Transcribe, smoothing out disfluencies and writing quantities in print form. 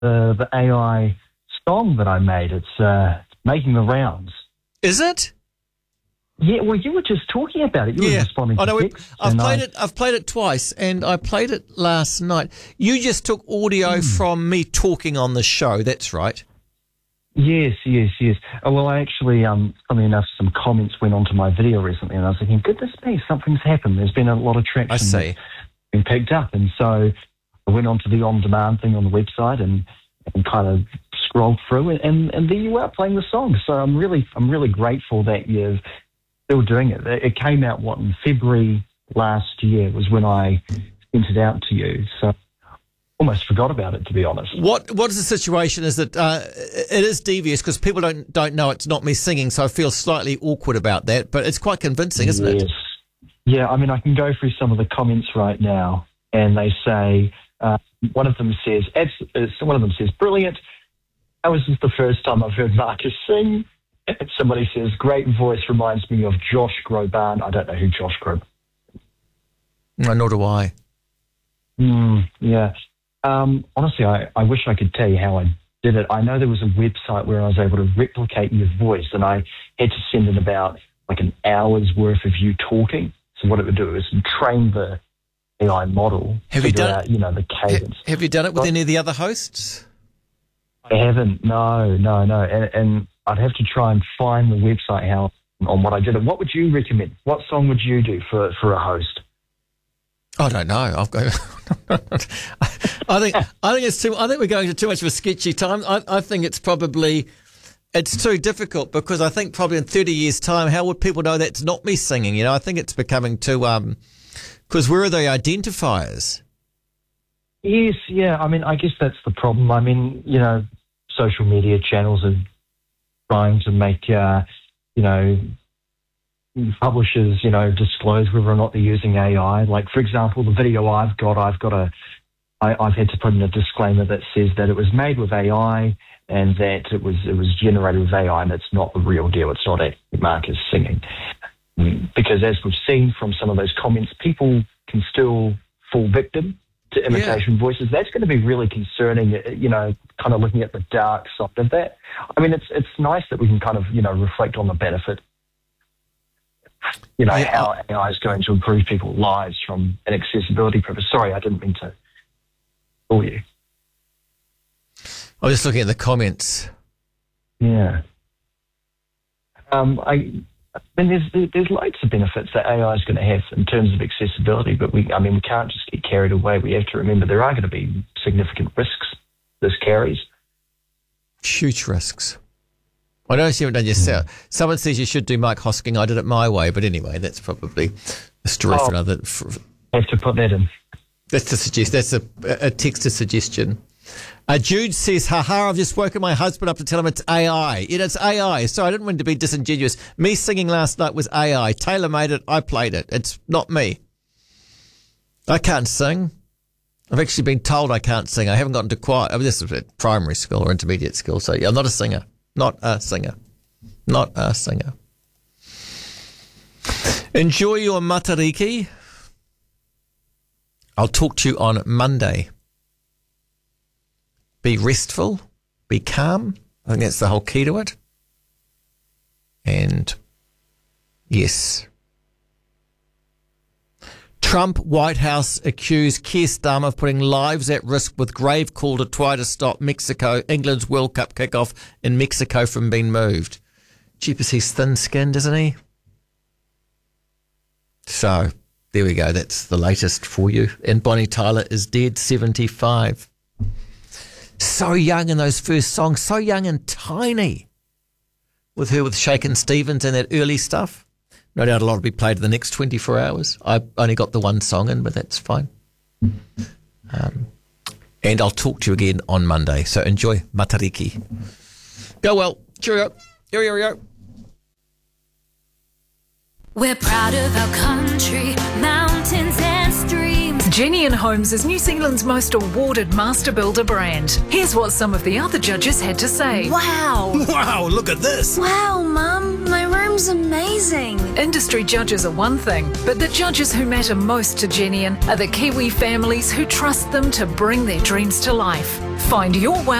the AI song that I made. It's making the rounds. Is it? Yeah, well, you were just talking about it. You were responding to texts. I've played it twice, and I played it last night. You just took audio from me talking on the show. That's right. Yes. Oh, well, I actually, funnily enough, some comments went onto my video recently, and I was thinking, goodness me, something's happened. There's been a lot of traction. I see. Been picked up, and so I went onto the on-demand thing on the website and kind of scrolled through, and there you are playing the song. So I'm really grateful that you're still doing it. It came out in February last year was when I sent it out to you. So almost forgot about it, to be honest. What is the situation? Is that it is devious because people don't know it's not me singing, so I feel slightly awkward about that. But it's quite convincing, isn't it? Yeah, I mean, I can go through some of the comments right now, and they say one of them says, "Brilliant. That was the first time I've heard Marcus sing." And somebody says, "Great voice, reminds me of Josh Groban." I don't know who Josh Groban is. No, nor do I. Yeah. Honestly, I wish I could tell you how I did it. I know there was a website where I was able to replicate your voice, and I had to send in about like an hour's worth of you talking. So what it would do is train the AI model. Have you done out, the cadence. Have you done it with any of the other hosts? I haven't. No. And I'd have to try and find the website on what I did. What would you recommend? What song would you do for a host? I don't know. I think it's too. I think we're going to too much of a sketchy time. I think it's too difficult because I think probably in 30 years' time, how would people know that's not me singing? I think it's becoming too. Because where are the identifiers? Yes, yeah. I mean, I guess that's the problem. I mean, social media channels are trying to make, publishers, disclose whether or not they're using AI. Like, for example, the video I've had to put in a disclaimer that says that it was made with AI and that it was generated with AI, and it's not the real deal. It's not actually Marcus singing. Because as we've seen from some of those comments, people can still fall victim to imitation voices. That's going to be really concerning, kind of looking at the dark side of that. I mean, it's nice that we can kind of, reflect on the benefit, how AI is going to improve people's lives from an accessibility purpose. Sorry, I didn't mean to fool you. I was just looking at the comments. Yeah. I mean, there's loads of benefits that AI is going to have in terms of accessibility, but we can't just get carried away. We have to remember there are going to be significant risks this carries. Huge risks. I notice you haven't done yourself. Someone says you should do Mike Hosking. I did it my way, but anyway, that's probably a story for another. I have to put that in. That's to suggest. That's a text suggestion. Jude says, haha, I've just woken my husband up to tell him it's AI. It's AI. So I didn't mean to be disingenuous. Me singing last night was AI. Taylor made it. I played it. It's not me. I can't sing. I've actually been told I can't sing. I haven't gotten to choir. This is at primary school or intermediate school. So yeah, I'm not a singer. Not a singer. Not a singer. Enjoy your matariki. I'll talk to you on Monday. Be restful, be calm. I think that's the whole key to it. And yes. Trump, White House accused Keir Starmer of putting lives at risk with grave call to try to stop England's World Cup kickoff in Mexico from being moved. Jeepers, he's thin-skinned, isn't he? So, there we go. That's the latest for you. And Bonnie Tyler is dead, 75. So young in those first songs, so young and tiny. With her with Shakin' Stevens and that early stuff. No doubt a lot will be played in the next 24 hours. I only got the one song in, but that's fine. And I'll talk to you again on Monday. So enjoy Matariki. Go well. Cheerio. Cheerio. We're proud of our country, mountains and streams. Genian Homes is New Zealand's most awarded master builder brand. Here's what some of the other judges had to say. Wow. Wow, look at this. Wow, Mum, my room's amazing. Industry judges are one thing, but the judges who matter most to Genian are the Kiwi families who trust them to bring their dreams to life. Find your